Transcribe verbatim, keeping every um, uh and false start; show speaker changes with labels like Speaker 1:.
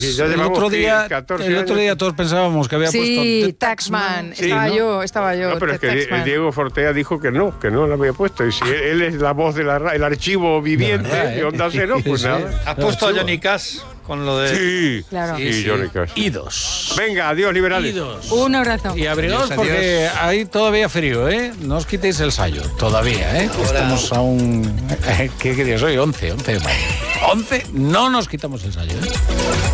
Speaker 1: Sí, ya
Speaker 2: el
Speaker 1: llevamos
Speaker 2: otro día,
Speaker 1: catorce
Speaker 2: el otro
Speaker 1: años.
Speaker 2: día todos pensábamos que había puesto
Speaker 3: Sí,
Speaker 2: The
Speaker 3: Taxman.
Speaker 1: Sí,
Speaker 3: estaba
Speaker 1: ¿no?
Speaker 3: yo, estaba yo.
Speaker 1: No, pero es
Speaker 3: The
Speaker 1: que Di-
Speaker 3: Taxman.
Speaker 1: Diego Fortea dijo que no, que no lo había puesto. Y si él, él es la voz del el archivo viviente de,
Speaker 2: verdad, ¿eh?
Speaker 1: Onda Cero, pues
Speaker 2: Sí.
Speaker 1: nada.
Speaker 4: ¿Has puesto a Johnny Cash con lo de...?
Speaker 1: Sí,
Speaker 3: Claro.
Speaker 1: sí,
Speaker 4: Sí,
Speaker 1: Johnny
Speaker 4: sí.
Speaker 1: Cash.
Speaker 2: Idos.
Speaker 1: Venga, adiós, liberales.
Speaker 2: Idos.
Speaker 3: Un abrazo.
Speaker 2: Y abrigaos
Speaker 4: Adiós,
Speaker 2: porque
Speaker 4: adiós.
Speaker 2: hay todavía frío, ¿eh? No os quitéis el sayo, todavía, ¿eh? Que estamos aún... ¿Qué, qué día soy? once, once de mayo. once, no nos quitamos el sayo, ¿eh?